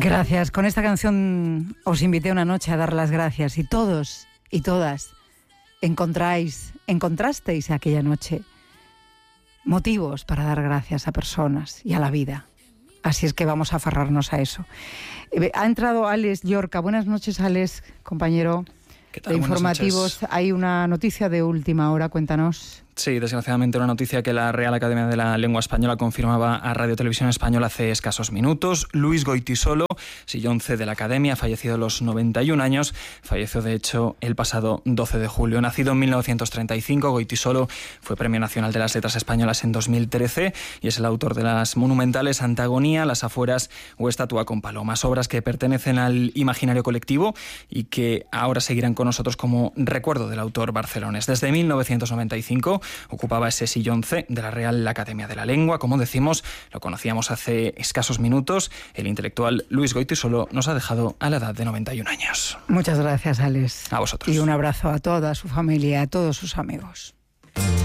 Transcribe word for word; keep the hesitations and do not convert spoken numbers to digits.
Gracias. Con esta canción os invité una noche a dar las gracias y todos y todas encontráis, encontrasteis aquella noche motivos para dar gracias a personas y a la vida. Así es que vamos a aferrarnos a eso. Ha entrado Alex Llorca. Buenas noches, Alex, compañero de informativos. Hay una noticia de última hora, cuéntanos. Sí, desgraciadamente una noticia que la Real Academia de la Lengua Española confirmaba a Radio Televisión Española hace escasos minutos. Luis Goytisolo, sillón C de la Academia, fallecido a los noventa y un años, falleció de hecho el pasado doce de julio. Nacido en mil novecientos treinta y cinco, Goytisolo fue Premio Nacional de las Letras Españolas en dos mil trece y es el autor de las monumentales Antagonía, Las Afueras o Estatua con Palomas, obras que pertenecen al imaginario colectivo y que ahora seguirán con nosotros como recuerdo del autor barcelonés. Desde mil novecientos noventa y cinco ocupaba ese sillón C de la Real Academia de la Lengua. Como decimos, lo conocíamos hace escasos minutos. El intelectual Luis Goytisolo nos ha dejado a la edad de noventa y un años. Muchas gracias, Alex. A vosotros. Y un abrazo a toda su familia, a todos sus amigos.